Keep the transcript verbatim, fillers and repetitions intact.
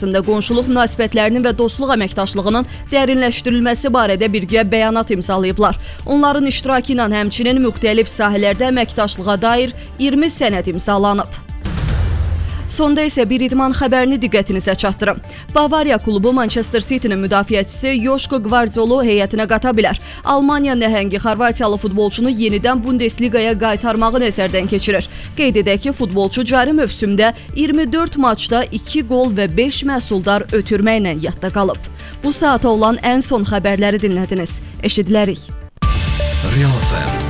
arasında qonşuluq münasibətlərinin və dostluq əməkdaşlığının dərinləşdirilməsi barədə birgə bəyanat imzalayıblar. Onların iştirakı ilə həmçinin müxtəlif sahələrdə əməkdaşlığa dair iyirmi sənəd imzalanıb. Sonda isə bir idman xəbərini diqqətinizə çatdırım. Bavariya klubu Manchester City-nin müdafiəçisi Yoshko Gvardiolu heyətinə qata bilər. Almaniya nəhəngi Xorvatiyalı futbolçunu yenidən Bundesligaya qaytarmağı nəzərdən keçirir. Qeyd edək ki, futbolçu cari mövsümdə iyirmi dörd maçda iki qol və beş məhsuldar ötürməklə yadda qalıb. Bu saata olan ən son xəbərləri dinlədiniz. Eşidilərik. Real F M